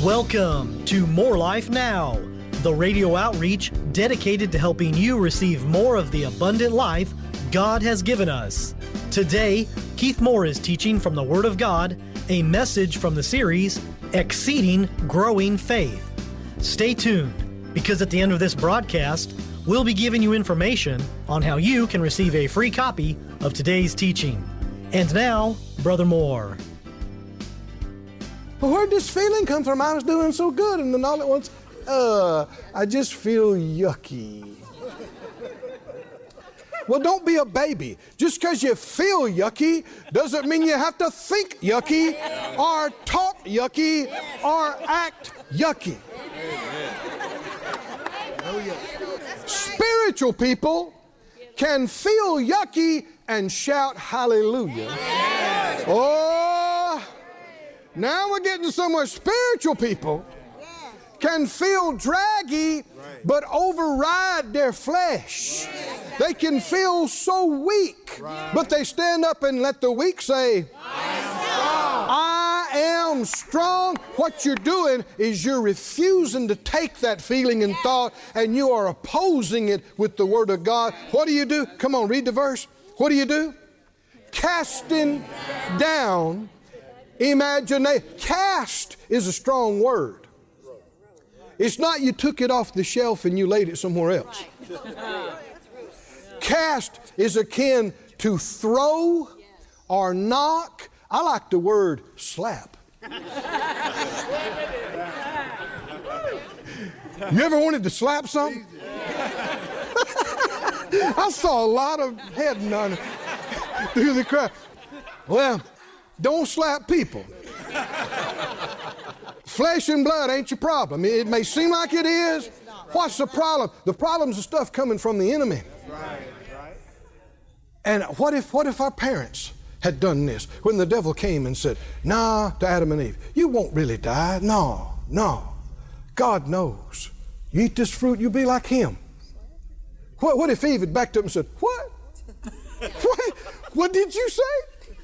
Welcome to More Life Now, the radio outreach dedicated to helping you receive more of the abundant life God has given us. Today, Keith Moore is teaching from the Word of God, a message from the series, Exceeding Growing Faith. Stay tuned, because at the end of this broadcast, we'll be giving you information on how you can receive a free copy of today's teaching. And now, Brother Moore. Well, where'd this feeling come from? I was doing so good, and then all at once, I just feel yucky. Well, don't be a baby. Just because you feel yucky doesn't mean you have to think yucky or talk yucky or act yucky. Spiritual people can feel yucky and shout hallelujah. Oh, now we're getting somewhere. Spiritual people can feel draggy but override their flesh. They can feel so weak, but they stand up and let the weak say, I am strong. What you're doing is you're refusing to take that feeling and thought, and you are opposing it with the Word of God. What do you do? Come on, read the verse. What do you do? Casting down imagination. Cast is a strong word. It's not you took it off the shelf and you laid it somewhere else. Cast is akin to throw or knock. I like the word slap. You ever wanted to slap something? I saw a lot of head nodding through the crowd. Well, don't slap people. Flesh and blood ain't your problem. It may seem like it is. What's the problem? The problem's the stuff coming from the enemy. And what if our parents had done this? When the devil came and said, nah, to Adam and Eve, you won't really die. No. God knows. You eat this fruit, you'll be like him. What if Eve had backed up and said, what? What did you say?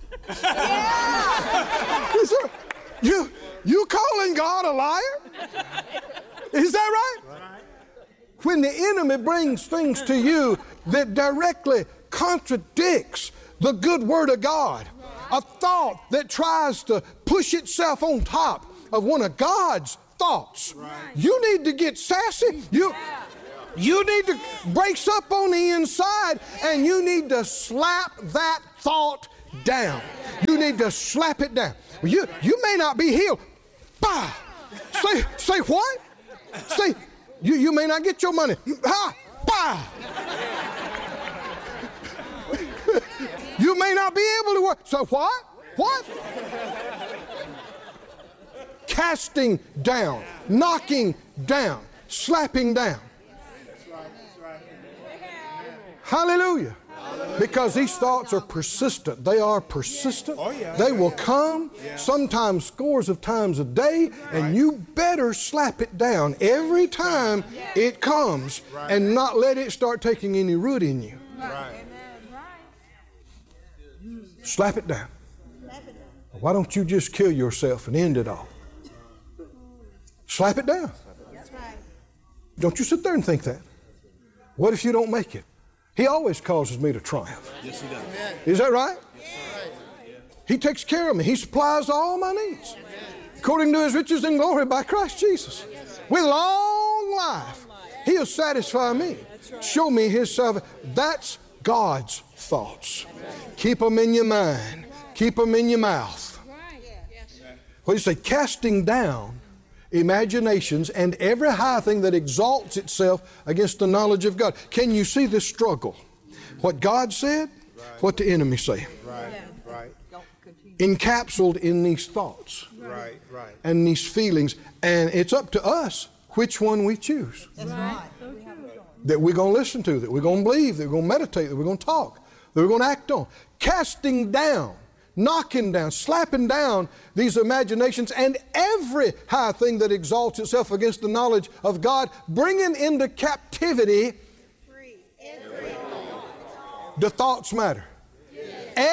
You calling God a liar? Is that right? When the enemy brings things to you that directly contradicts the good Word of God, a thought that tries to push itself on top of one of God's thoughts, you need to get sassy. You need to brace up on the inside, and you need to slap that thought down. You need to slap it down. You may not be healed. Bah! Say what? Say you may not get your money. Ha! Bah! You may not be able to work. So what? What? Casting down, knocking down, slapping down. Hallelujah. Because these thoughts are persistent. They are persistent. They will come sometimes scores of times a day, and you better slap it down every time it comes and not let it start taking any root in you. Slap it down. Why don't you just kill yourself and end it all? Slap it down. Don't you sit there and think that. What if you don't make it? He always causes me to triumph. Yes, he does. Is that right? Yes. He takes care of me. He supplies all my needs according to his riches and glory by Christ Jesus. With long life, he'll satisfy me. Show me his salvation. That's God's thoughts. Keep them in your mind. Keep them in your mouth. What do you say? Casting down imaginations and every high thing that exalts itself against the knowledge of God. Can you see the struggle? What God said, what the enemy said. Encapsulated in these thoughts and these feelings. And it's up to us which one we choose. That we're going to listen to, that we're going to believe, that we're going to meditate, that we're going to talk, that we're going to act on. Casting down, knocking down, slapping down these imaginations and every high thing that exalts itself against the knowledge of God, bringing into captivity the thoughts matter.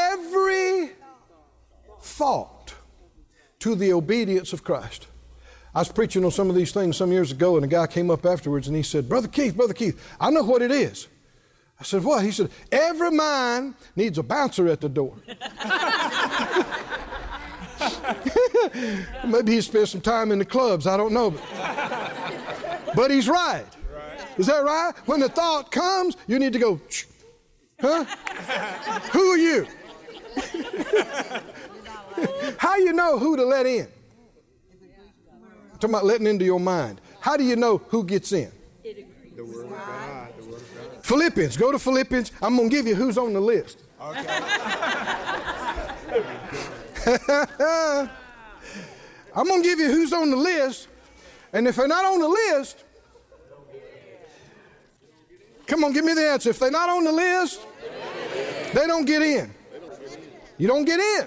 Every thought to the obedience of Christ. I was preaching on some of these things some years ago, and a guy came up afterwards and he said, Brother Keith, I know what it is. I said, what? He said, every mind needs a bouncer at the door. Maybe he spent some time in the clubs, I don't know. But he's right. Is that right? When the thought comes, you need to go, shh. Huh? Who are you? How you know who to let in? I'm talking about letting into your mind. How do you know who gets in? The Word of God. Philippians. Go to Philippians. I'm going to give you who's on the list. Okay. I'm going to give you who's on the list. And if they're not on the list, come on, give me the answer. If they're not on the list, they don't get in. You don't get in.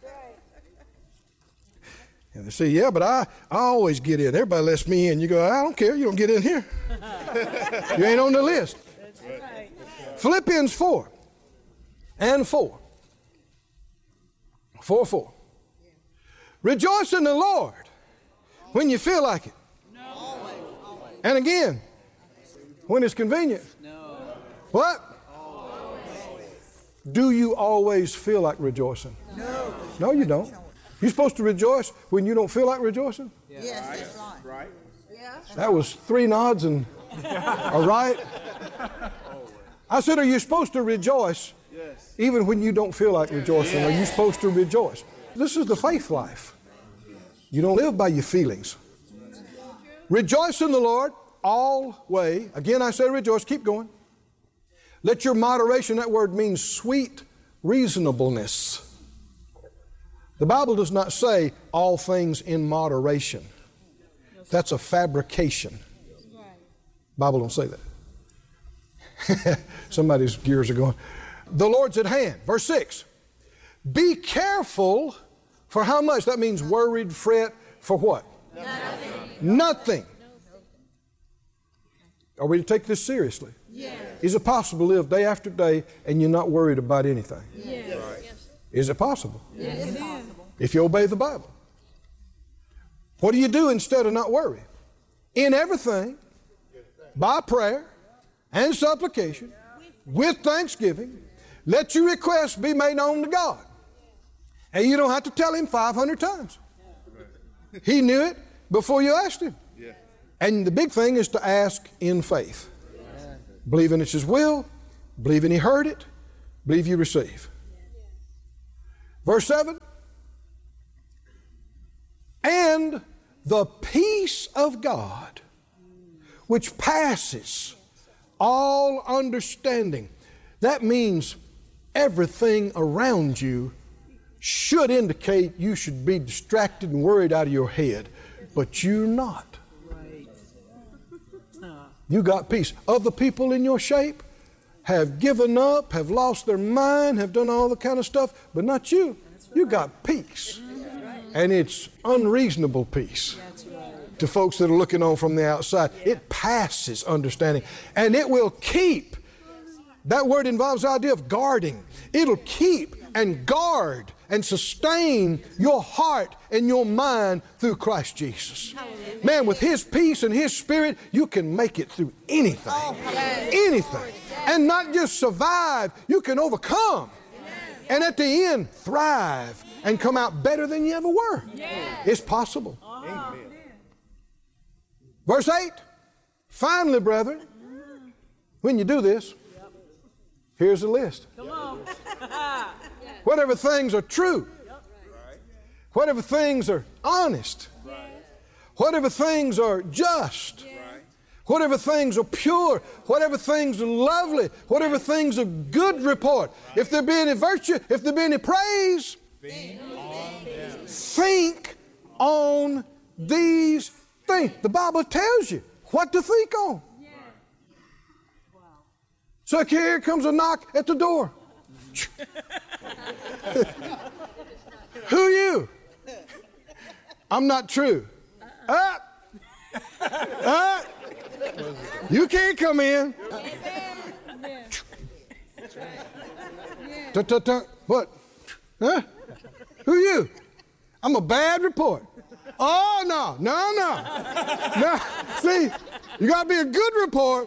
And they say, yeah, but I always get in. Everybody lets me in. You go, I don't care. You don't get in here. You ain't on the list. Philippians 4 and 4. 4:4. Rejoice in the Lord when you feel like it. And again, when it's convenient. What? Do you always feel like rejoicing? No, you don't. You're supposed to rejoice when you don't feel like rejoicing? Yes, that's right. That was 3 nods and a right. I said, are you supposed to rejoice even when you don't feel like rejoicing? Are you supposed to rejoice? This is the faith life. You don't live by your feelings. Rejoice in the Lord always. Again, I say rejoice. Keep going. Let your moderation, that word means sweet reasonableness. The Bible does not say all things in moderation. That's a fabrication. The Bible don't say that. Somebody's gears are going. The Lord's at hand. Verse 6. Be careful for how much? That means worried, fret, for what? Nothing. Are we to take this seriously? Yes. Is it possible to live day after day and you're not worried about anything? Yes. Is it possible? Yes. It's possible. If you obey the Bible. What do you do instead of not worry? In everything, by prayer and supplication, with thanksgiving, let your requests be made known to God. And you don't have to tell Him 500 times. He knew it before you asked Him. And the big thing is to ask in faith. Believing it's His will, believing He heard it, believe you receive. Verse 7. And the peace of God, which passes all understanding. That means everything around you should indicate you should be distracted and worried out of your head, but you're not. You got peace. Other people in your shape have given up, have lost their mind, have done all the kind of stuff, but not you. You got peace. And it's unreasonable peace to folks that are looking on from the outside. It passes understanding. And it will keep. That word involves the idea of guarding. It'll keep and guard and sustain your heart and your mind through Christ Jesus. Man, with His peace and His Spirit, you can make it through anything. Anything. And not just survive, you can overcome. And at the end, thrive and come out better than you ever were. It's possible. Verse 8. Finally, brethren, when you do this, here's the list. Whatever things are true, whatever things are honest, whatever things are just, whatever things are pure, whatever things are lovely, whatever things are good report, if there be any virtue, if there be any praise, think on these things. The Bible tells you what to think on. So here comes a knock at the door. Who are you? I'm not true. You can't come in. What? Huh? Who are you? I'm a bad report. Oh, no. No. See, you got to be a good report.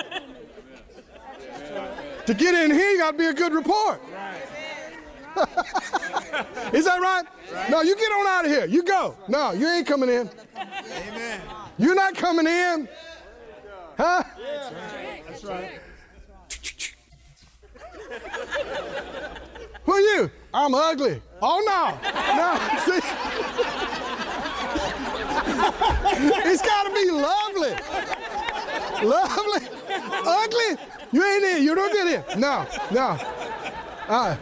To get in here, you got to be a good report. Is that right? No, you get on out of here. You go. No, you ain't coming in. Amen. You're not coming in. Huh? That's right. Who are you? I'm ugly. Oh, no. No, see? It's got to be lovely. Lovely. Ugly. You ain't in. You don't get in. No. All right.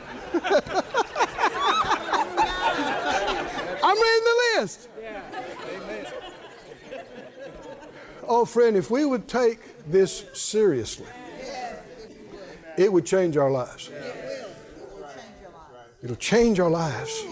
I'm reading the list. Oh, friend, if we would take this seriously, it would change our lives. It'll change our lives.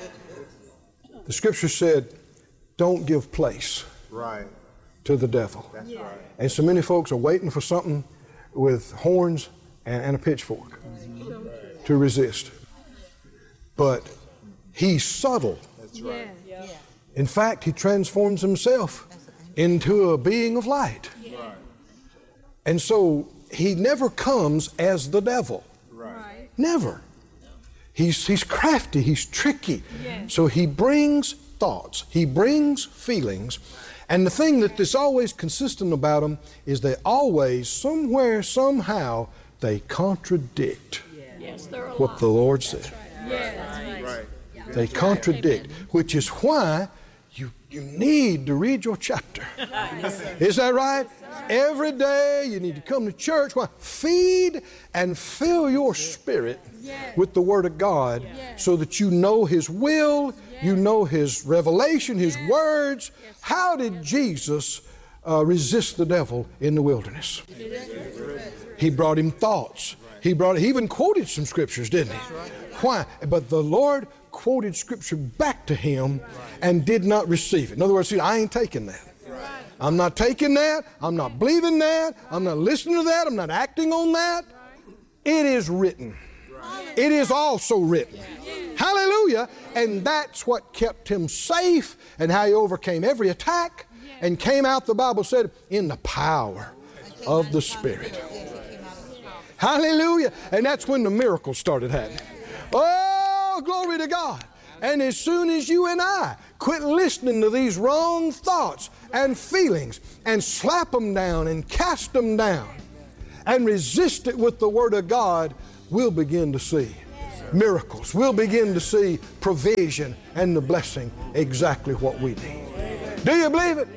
The scripture said, don't give place to the devil. That's right. And so many folks are waiting for something with horns and a pitchfork to resist. But he's subtle. That's right. In fact, he transforms himself into a being of light. Right. And so he never comes as the devil. Right. Never. He's crafty, he's tricky. So he brings thoughts, he brings feelings. And the thing that is always consistent about them is they always, somewhere, somehow, they contradict what the Lord said. Right. They contradict, which is why you need to read your chapter. Is that right? Every day you need to come to church. Why? Feed and fill your spirit with the Word of God so that you know His will, you know His revelation, His words. How did Jesus resist the devil in the wilderness? He brought him thoughts. He even quoted some scriptures, didn't he? Why? But the Lord quoted scripture back to him and did not receive it. In other words, I ain't taking that. I'm not taking that. I'm not believing that. I'm not listening to that. I'm not acting on that. It is written. It is also written. Hallelujah. And that's what kept him safe and how he overcame every attack and came out, the Bible said, in the power of the Spirit. Hallelujah. And that's when the miracles started happening. Oh, glory to God. And as soon as you and I quit listening to these wrong thoughts and feelings and slap them down and cast them down and resist it with the Word of God, we'll begin to see miracles. We'll begin to see provision and the blessing, exactly what we need. Do you believe it?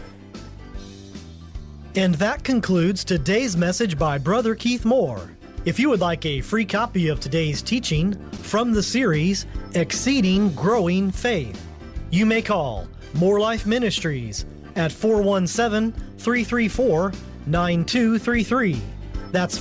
And that concludes today's message by Brother Keith Moore. If you would like a free copy of today's teaching from the series, Exceeding Growing Faith, you may call More Life Ministries at 417-334-9233. That's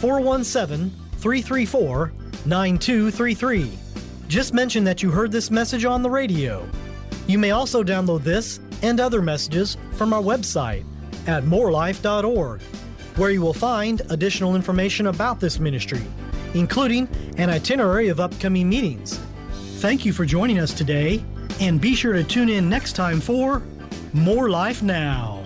417-334-9233. Just mention that you heard this message on the radio. You may also download this and other messages from our website at morelife.org, where you will find additional information about this ministry, including an itinerary of upcoming meetings. Thank you for joining us today, and be sure to tune in next time for More Life Now.